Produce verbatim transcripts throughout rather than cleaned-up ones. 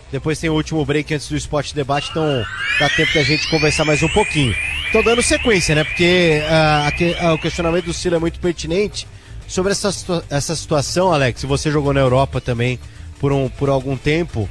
Depois tem o último break antes do Esporte Debate, então dá tempo da gente conversar mais um pouquinho. Então dando sequência, né? Porque uh, aqui, uh, o questionamento do Ciro é muito pertinente sobre essa, essa situação, Alex, você jogou na Europa também por, um, por algum tempo,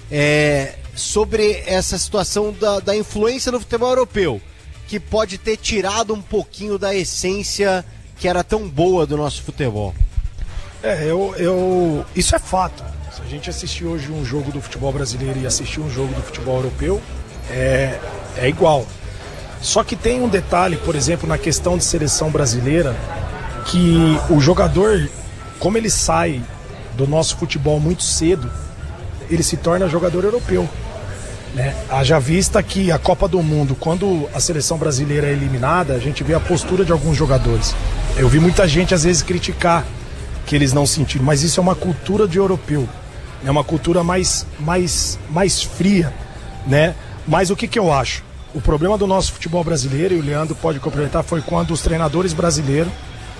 é, sobre essa situação da, da influência do futebol europeu, que pode ter tirado um pouquinho da essência que era tão boa do nosso futebol. É, eu, eu, isso é fato. Se a gente assistir hoje um jogo do futebol brasileiro e assistir um jogo do futebol europeu, é, é igual. Só que tem um detalhe, por exemplo, na questão de seleção brasileira, que o jogador, como ele sai do nosso futebol muito cedo, ele se torna jogador europeu, né? Haja vista que a Copa do Mundo, quando a seleção brasileira é eliminada, a gente vê a postura de alguns jogadores. Eu vi muita gente às vezes criticar que eles não sentiram, mas isso é uma cultura de europeu, é uma cultura mais, mais, mais fria, né? Mas o que que eu acho? O problema do nosso futebol brasileiro, e o Leandro pode complementar, foi quando os treinadores brasileiros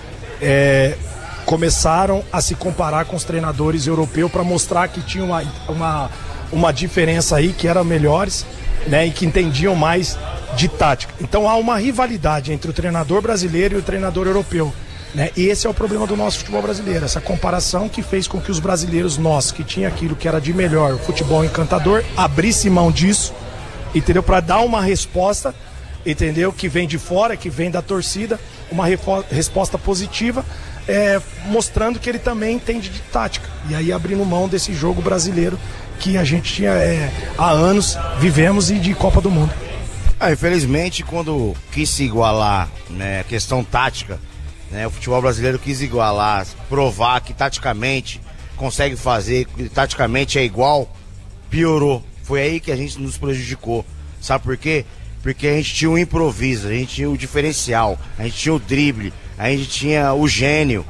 é, começaram a se comparar com os treinadores europeus para mostrar que tinha uma, uma, uma diferença aí, que eram melhores, né, e que entendiam mais de tática. Então há uma rivalidade entre o treinador brasileiro e o treinador europeu, né? E esse é o problema do nosso futebol brasileiro, essa comparação que fez com que os brasileiros, nós, que tinha aquilo que era de melhor, o futebol encantador, abrisse mão disso, entendeu? Para dar uma resposta, entendeu? Que vem de fora, que vem da torcida, uma refo- resposta positiva, é, mostrando que ele também entende de tática. E aí abrindo mão desse jogo brasileiro que a gente tinha é, há anos, vivemos, e de Copa do Mundo. Ah, infelizmente, quando quis se igualar, né, a questão tática, né, o futebol brasileiro quis igualar, provar que taticamente consegue fazer, que taticamente é igual, piorou. Foi aí que a gente nos prejudicou. Sabe por quê? Porque a gente tinha o improviso, a gente tinha o diferencial, a gente tinha o drible, a gente tinha o gênio.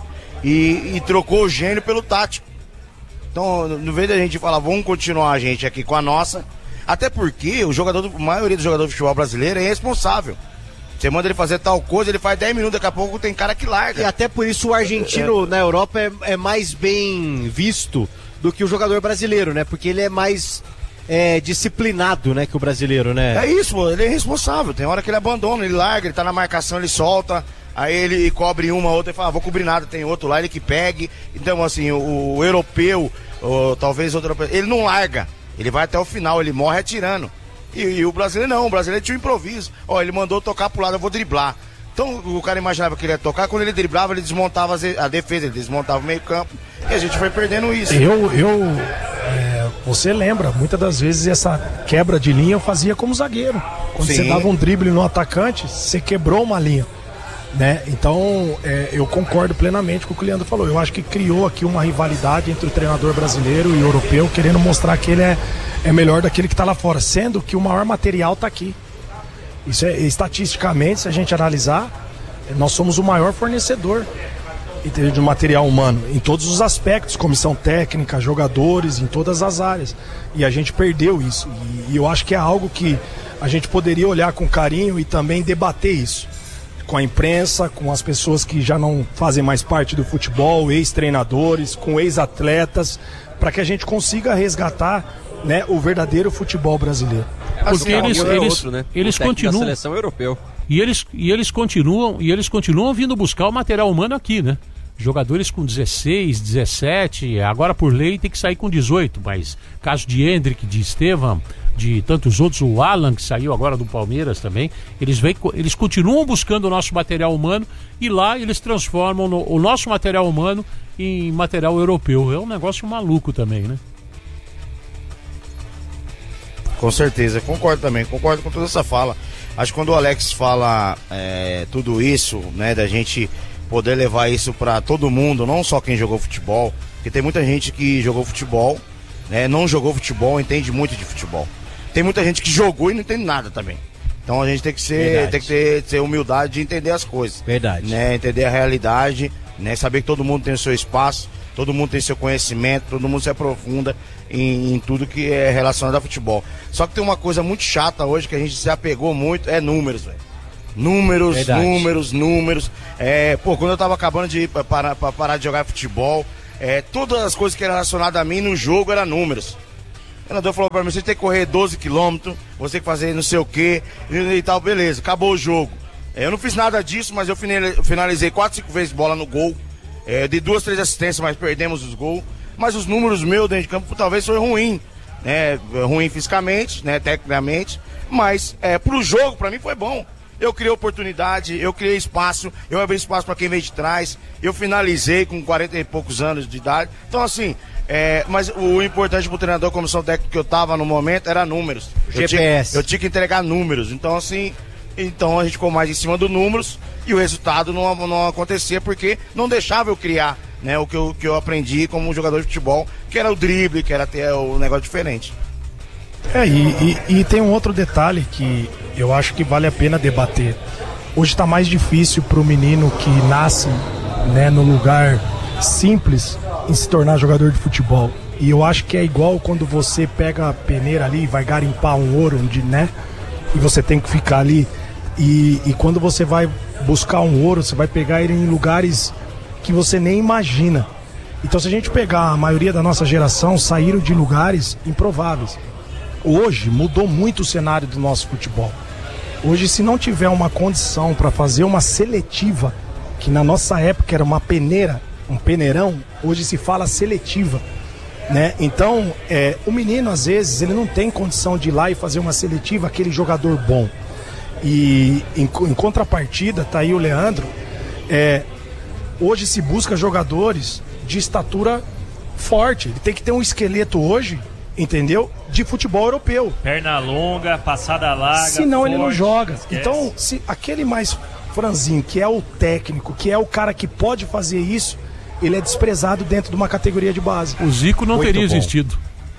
E, e trocou o gênio pelo tático. Então, no vez da gente falar, vamos continuar a gente aqui com a nossa, até porque o jogador, a maioria dos jogadores de futebol brasileiro é irresponsável. Você manda ele fazer tal coisa, ele faz dez minutos, daqui a pouco tem cara que larga. E até por isso o argentino é. na Europa é, é mais bem visto do que o jogador brasileiro, né? Porque ele é mais... É disciplinado, né, que o brasileiro, né? É isso, pô, ele é irresponsável. Tem hora que ele abandona, ele larga, ele tá na marcação, ele solta, aí ele cobre uma, outra e fala, ah, vou cobrir nada, tem outro lá, ele que pegue. Então, assim, o, o europeu, ou talvez outro europeu, ele não larga, ele vai até o final, ele morre atirando. E, e o brasileiro não, o brasileiro tinha um improviso. Ó, ele mandou tocar pro lado, eu vou driblar. Então o cara imaginava que ele ia tocar, quando ele driblava, ele desmontava a defesa, ele desmontava o meio campo, e a gente foi perdendo isso. Eu, eu é, você lembra, muitas das vezes essa quebra de linha eu fazia como zagueiro. Quando Sim. você dava um drible no atacante, você quebrou uma linha, né? Então é, eu concordo plenamente com o que o Leandro falou. Eu acho que criou aqui uma rivalidade entre o treinador brasileiro e o europeu, querendo mostrar que ele é, é melhor daquele que está lá fora, sendo que o maior material está aqui. Isso é, estatisticamente, se a gente analisar, nós somos o maior fornecedor de material humano, em todos os aspectos, comissão técnica, jogadores, em todas as áreas. E a gente perdeu isso. E, e eu acho que é algo que a gente poderia olhar com carinho e também debater isso com a imprensa, com as pessoas que já não fazem mais parte do futebol, ex-treinadores, com ex-atletas, para que a gente consiga resgatar, né, o verdadeiro futebol brasileiro. Porque eles, é eles, outro, né? eles continuam. Seleção europeu. E eles, e eles continuam e eles continuam vindo buscar o material humano aqui, né? Jogadores com dezesseis, dezessete, agora por lei tem que sair com dezoito, mas caso de Hendrick, de Estevam, de tantos outros, o Alan, que saiu agora do Palmeiras também, eles, vem, eles continuam buscando o nosso material humano e lá eles transformam no, o nosso material humano em material europeu. É um negócio maluco também, né? Com certeza, concordo também, concordo com toda essa fala. Acho que quando o Alex fala é, tudo isso, né, da gente poder levar isso para todo mundo, não só quem jogou futebol, porque tem muita gente que jogou futebol, né, não jogou futebol, entende muito de futebol. Tem muita gente que jogou e não entende nada também. Então a gente tem que ser, tem que ter, ter humildade de entender as coisas. Verdade. Né, entender a realidade, né, saber que todo mundo tem o seu espaço, todo mundo tem seu conhecimento, todo mundo se aprofunda em, em tudo que é relacionado a futebol. Só que tem uma coisa muito chata hoje que a gente se apegou muito, é números, velho. Números, Verdade. números, números. É, pô, quando eu tava acabando de ir pra parar, pra parar de jogar futebol, é, todas as coisas que eram relacionadas a mim no jogo eram números. treinador falou pra mim, você tem que correr doze quilômetros, você tem que fazer não sei o que e tal, beleza, acabou o jogo. Eu não fiz nada disso, mas eu finalizei quatro, cinco vezes bola no gol, é, de duas, três assistências, mas perdemos os gols. Mas os números meus dentro de campo talvez foi ruim, né? Ruim fisicamente, né? Tecnicamente, mas é, pro jogo, pra mim foi bom. Eu criei oportunidade, eu criei espaço, eu abri espaço para quem veio de trás, eu finalizei com quarenta e poucos anos de idade. Então, assim, é, mas o importante pro treinador, comissão técnica que eu tava no momento, era números. G P S. Eu tinha, eu tinha que entregar números. Então, assim, então a gente ficou mais em cima do números e o resultado não, não acontecia porque não deixava eu criar, né, o que eu, que eu aprendi como jogador de futebol, que era o drible, que era ter o negócio diferente. É, e, e, e tem um outro detalhe que eu acho que vale a pena debater. Hoje está mais difícil para o menino que nasce, né, no lugar simples em se tornar jogador de futebol. E eu acho que é igual quando você pega a peneira ali e vai garimpar um ouro, onde, né, e você tem que ficar ali. E, e quando você vai buscar um ouro, você vai pegar ele em lugares que você nem imagina. Então, se a gente pegar a maioria da nossa geração, saíram de lugares improváveis. Hoje mudou muito o cenário do nosso futebol. Hoje, se não tiver uma condição para fazer uma seletiva, que na nossa época era uma peneira, um peneirão, hoje se fala seletiva, né? Então, é, o menino às vezes ele não tem condição de ir lá e fazer uma seletiva, aquele jogador bom. E em, em contrapartida, tá aí o Leandro, é, hoje se busca jogadores de estatura forte. Ele tem que ter um esqueleto hoje, entendeu? De futebol europeu. Perna longa, passada larga. Senão forte, ele não joga. Esquece. Então, se aquele mais franzinho, que é o técnico, que é o cara que pode fazer isso, ele é desprezado dentro de uma categoria de base. O Zico não Muito teria bom. existido.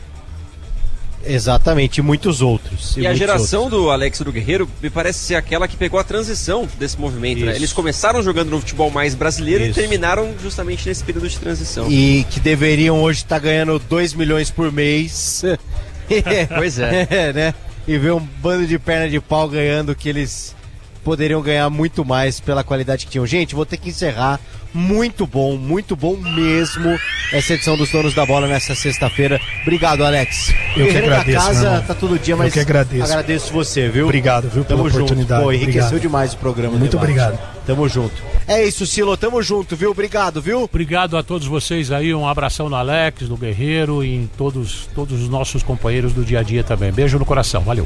Exatamente, e muitos outros. E, e a geração outros. do Alex e do Guerreiro me parece ser aquela que pegou a transição desse movimento, né? Eles começaram jogando no futebol mais brasileiro Isso. e terminaram justamente nesse período de transição. E que deveriam hoje estar ganhando dois milhões por mês. Pois é. é, né? E ver um bando de perna de pau ganhando que eles poderiam ganhar muito mais pela qualidade que tinham. Gente, vou ter que encerrar. Muito bom, muito bom mesmo essa edição dos Donos da Bola nessa sexta-feira. Obrigado, Alex. Eu que agradeço, da casa meu tá todo dia, mas eu que agradeço. agradeço você, viu? Obrigado, viu, pela tamo oportunidade. Junto. Pô, enriqueceu obrigado. demais o programa. Muito debate. obrigado. Tamo junto. É isso, Silo, tamo junto, viu? Obrigado, viu? Obrigado a todos vocês aí, um abração no Alex, no Guerreiro e em todos, todos os nossos companheiros do dia a dia também. Beijo no coração, valeu.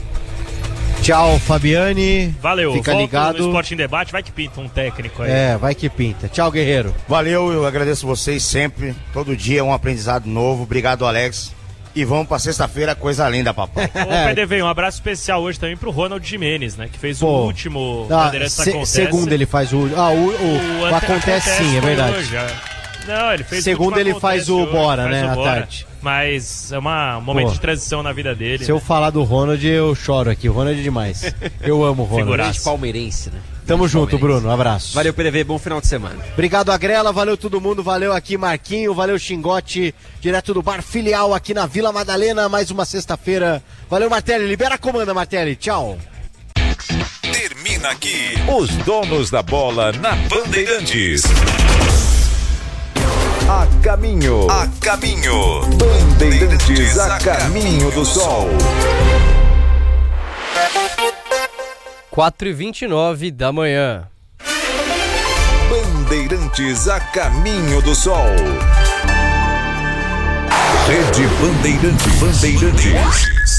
Tchau, Fabiane. Valeu, Fica volto ligado. no Esporte em Debate, vai que pinta um técnico aí. É, vai que pinta. Tchau, Guerreiro. Valeu, eu agradeço vocês sempre. Todo dia é um aprendizado novo. Obrigado, Alex. E vamos pra sexta-feira, coisa linda, papai. Ô, P D V, um abraço especial hoje também pro Ronald Gimenez, né? Que fez Pô, o último ah, Bandeirantes se, Acontece. Segundo ele faz o... Ah, o, o, o, o acontece, acontece sim, é verdade. Hoje, não, ele fez Segundo o ele faz o hoje, Bora, faz né, o à Bora. tarde. Mas é uma, um momento Pô, de transição na vida dele. Se eu né? falar do Ronald, eu choro aqui. O Ronald é demais. Eu amo o Ronald. Grande palmeirense, né? Tamo Grande junto, palmeirense. Bruno. Abraço. Valeu, P D V, bom final de semana. Obrigado, Agrela. Valeu todo mundo. Valeu aqui, Marquinho. Valeu, Xingote. Direto do Bar Filial aqui na Vila Madalena. Mais uma sexta-feira. Valeu, Martelli. Libera a comanda, Martelli. Tchau. Termina aqui os Donos da Bola na Bandeirantes. A caminho, a caminho, Bandeirantes a caminho do sol. quatro e vinte e nove da manhã. Bandeirantes a caminho do sol. Rede Bandeirantes. Bandeirantes.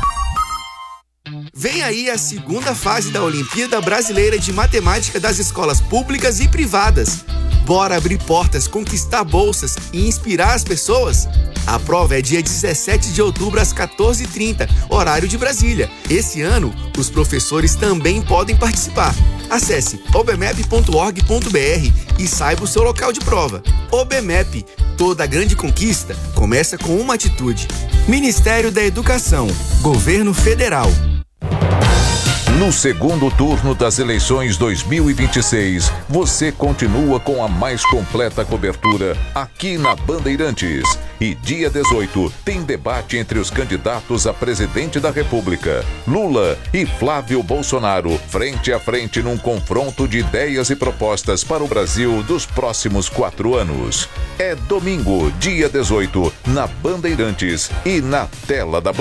Vem aí a segunda fase da Olimpíada Brasileira de Matemática das escolas públicas e privadas. Bora abrir portas, conquistar bolsas e inspirar as pessoas? A prova é dia dezessete de outubro às quatorze e trinta, horário de Brasília. Esse ano, os professores também podem participar. Acesse obmep ponto org ponto br e saiba o seu local de prova. OBMEP, toda grande conquista começa com uma atitude. Ministério da Educação, Governo Federal. No segundo turno das eleições dois mil e vinte e seis, você continua com a mais completa cobertura aqui na Bandeirantes. E dia dezoito tem debate entre os candidatos a presidente da República, Lula e Flávio Bolsonaro, frente a frente num confronto de ideias e propostas para o Brasil dos próximos quatro anos. É domingo, dia dezoito, na Bandeirantes e na tela da